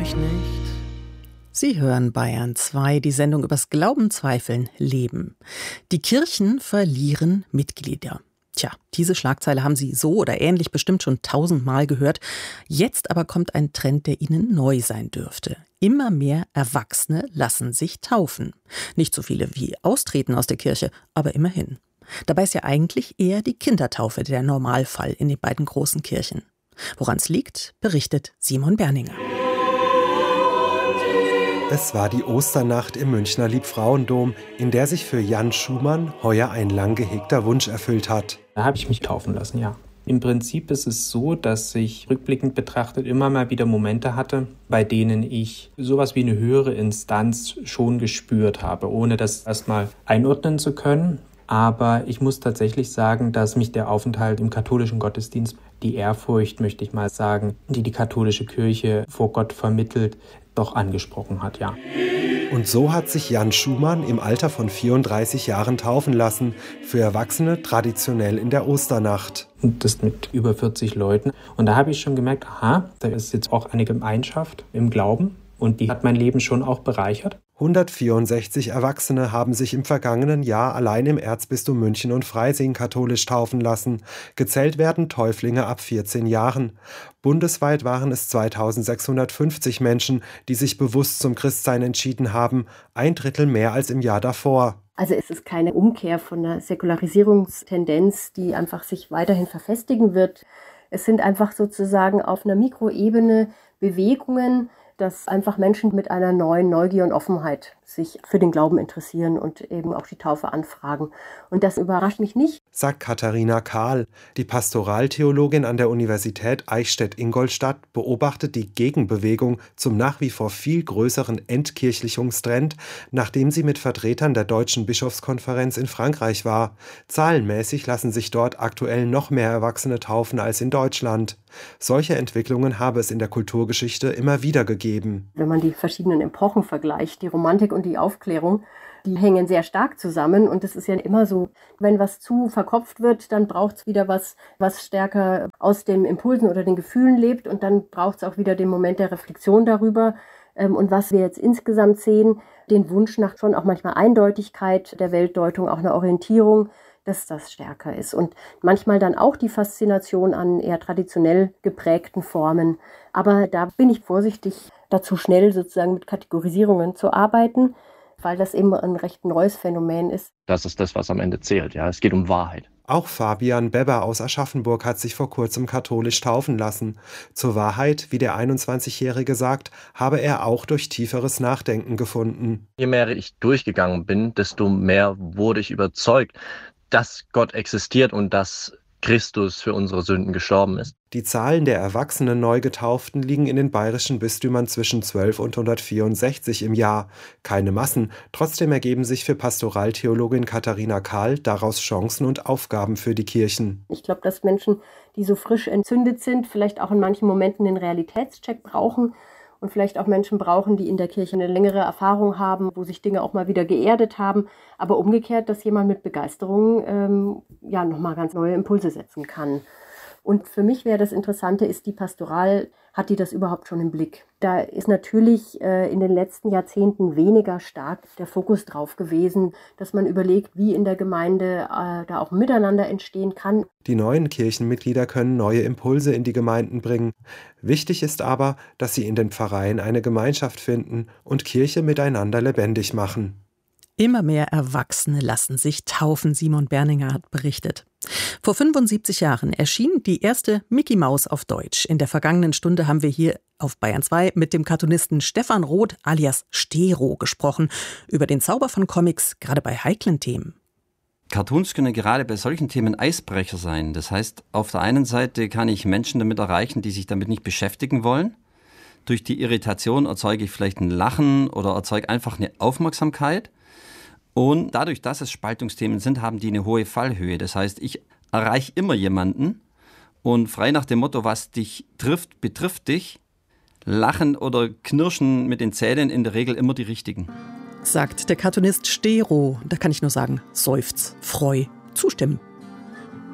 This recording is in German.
mich nicht. Sie hören Bayern 2, die Sendung übers Glauben, Zweifeln, Leben. Die Kirchen verlieren Mitglieder. Tja, diese Schlagzeile haben Sie so oder ähnlich bestimmt schon 1000-mal gehört. Jetzt aber kommt ein Trend, der Ihnen neu sein dürfte. Immer mehr Erwachsene lassen sich taufen. Nicht so viele wie austreten aus der Kirche, aber immerhin. Dabei ist ja eigentlich eher die Kindertaufe der Normalfall in den beiden großen Kirchen. Woran es liegt, berichtet Simon Berninger. Es war die Osternacht im Münchner Liebfrauendom, in der sich für Jan Schumann heuer ein lang gehegter Wunsch erfüllt hat. Da habe ich mich taufen lassen, ja. Im Prinzip ist es so, dass ich rückblickend betrachtet immer mal wieder Momente hatte, bei denen ich sowas wie eine höhere Instanz schon gespürt habe, ohne das erstmal einordnen zu können. Aber ich muss tatsächlich sagen, dass mich der Aufenthalt im katholischen Gottesdienst, die Ehrfurcht, möchte ich mal sagen, die die katholische Kirche vor Gott vermittelt, doch angesprochen hat, ja. Und so hat sich Jan Schumann im Alter von 34 Jahren taufen lassen, für Erwachsene traditionell in der Osternacht. Und das mit über 40 Leuten. Und da habe ich schon gemerkt, aha, da ist jetzt auch eine Gemeinschaft im Glauben. Und die hat mein Leben schon auch bereichert. 164 Erwachsene haben sich im vergangenen Jahr allein im Erzbistum München und Freising katholisch taufen lassen. Gezählt werden Täuflinge ab 14 Jahren. Bundesweit waren es 2650 Menschen, die sich bewusst zum Christsein entschieden haben, 1/3 mehr als im Jahr davor. Also es ist keine Umkehr von einer Säkularisierungstendenz, die einfach sich weiterhin verfestigen wird. Es sind einfach sozusagen auf einer Mikroebene Bewegungen, dass einfach Menschen mit einer neuen Neugier und Offenheit sich für den Glauben interessieren und eben auch die Taufe anfragen. Und das überrascht mich nicht, sagt Katharina Kahl. Die Pastoraltheologin an der Universität Eichstätt-Ingolstadt beobachtet die Gegenbewegung zum nach wie vor viel größeren Entkirchlichungstrend, nachdem sie mit Vertretern der Deutschen Bischofskonferenz in Frankreich war. Zahlenmäßig lassen sich dort aktuell noch mehr Erwachsene taufen als in Deutschland. Solche Entwicklungen habe es in der Kulturgeschichte immer wieder gegeben. Wenn man die verschiedenen Epochen vergleicht, die Romantik und die Aufklärung, die hängen sehr stark zusammen. Und es ist ja immer so, wenn was zu verkopft wird, dann braucht es wieder was stärker aus den Impulsen oder den Gefühlen lebt. Und dann braucht es auch wieder den Moment der Reflexion darüber. Und was wir jetzt insgesamt sehen, den Wunsch nach schon auch manchmal Eindeutigkeit der Weltdeutung, auch eine Orientierung, dass das stärker ist. Und manchmal dann auch die Faszination an eher traditionell geprägten Formen. Aber da bin ich vorsichtig, dazu schnell sozusagen mit Kategorisierungen zu arbeiten, weil das eben ein recht neues Phänomen ist. Das ist das, was am Ende zählt. Ja, es geht um Wahrheit. Auch Fabian Beber aus Aschaffenburg hat sich vor kurzem katholisch taufen lassen. Zur Wahrheit, wie der 21-Jährige sagt, habe er auch durch tieferes Nachdenken gefunden. Je mehr ich durchgegangen bin, desto mehr wurde ich überzeugt, dass Gott existiert und dass Christus für unsere Sünden gestorben ist. Die Zahlen der erwachsenen Neugetauften liegen in den bayerischen Bistümern zwischen 12 und 164 im Jahr. Keine Massen, trotzdem ergeben sich für Pastoraltheologin Katharina Kahl daraus Chancen und Aufgaben für die Kirchen. Ich glaube, dass Menschen, die so frisch entzündet sind, vielleicht auch in manchen Momenten den Realitätscheck brauchen. Und vielleicht auch Menschen brauchen, die in der Kirche eine längere Erfahrung haben, wo sich Dinge auch mal wieder geerdet haben. Aber umgekehrt, dass jemand mit Begeisterung nochmal ganz neue Impulse setzen kann. Und für mich wäre das Interessante, ist die Pastoral, hat die das überhaupt schon im Blick? Da ist natürlich in den letzten Jahrzehnten weniger stark der Fokus drauf gewesen, dass man überlegt, wie in der Gemeinde da auch Miteinander entstehen kann. Die neuen Kirchenmitglieder können neue Impulse in die Gemeinden bringen. Wichtig ist aber, dass sie in den Pfarreien eine Gemeinschaft finden und Kirche miteinander lebendig machen. Immer mehr Erwachsene lassen sich taufen, Simon Berninger hat berichtet. Vor 75 Jahren erschien die erste Mickey Maus auf Deutsch. In der vergangenen Stunde haben wir hier auf Bayern 2 mit dem Cartoonisten Stefan Roth alias Stero gesprochen über den Zauber von Comics, gerade bei heiklen Themen. Cartoons können gerade bei solchen Themen Eisbrecher sein. Das heißt, auf der einen Seite kann ich Menschen damit erreichen, die sich damit nicht beschäftigen wollen. Durch die Irritation erzeuge ich vielleicht ein Lachen oder erzeuge einfach eine Aufmerksamkeit. Und dadurch, dass es Spaltungsthemen sind, haben die eine hohe Fallhöhe. Das heißt, ich erreiche immer jemanden und frei nach dem Motto, was dich trifft, betrifft dich, lachen oder knirschen mit den Zähnen in der Regel immer die Richtigen. Sagt der Cartoonist Stero. Da kann ich nur sagen, seufz, freu, zustimmen.